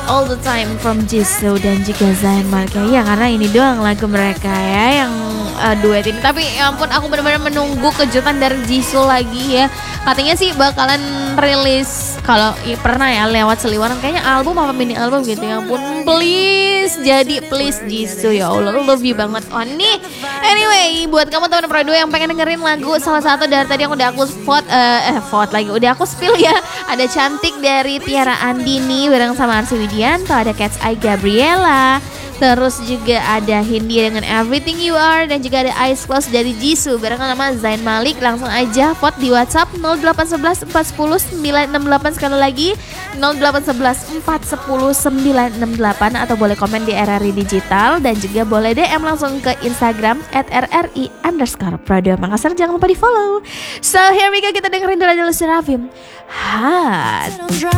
All the Time from Jisoo dan juga Zayn Malik. Ya karena ini doang lagu mereka ya yang duet ini. Tapi ya ampun, aku benar-benar menunggu kejutan dari Jisoo lagi ya. Katanya sih bakalan rilis, kalau pernah ya lewat seliweran kayaknya album apa mini album gitu. Ya ampun, please Jisoo, ya Allah, love you banget on nih. Anyway, buat kamu teman Pro 2 yang pengen dengerin lagu salah satu dari tadi yang udah aku vote lagi, udah aku spill ya. Ada Cantik dari Tiara Andini bareng sama Arsy Widianto, ada Cat's Eye Gabriela, terus juga ada Hindi dengan Everything You Are, dan juga ada Eyes Closed dari Jisoo bareng sama Zayn Malik. Langsung aja vote di WhatsApp 0811 410 968, sekali lagi 0811 410 968, atau boleh komen di RRI Digital, dan juga boleh DM langsung ke Instagram @RRI_Pro2 Makassar. Jangan lupa di follow. So here we go, kita dengerin dulu Serafim Hot.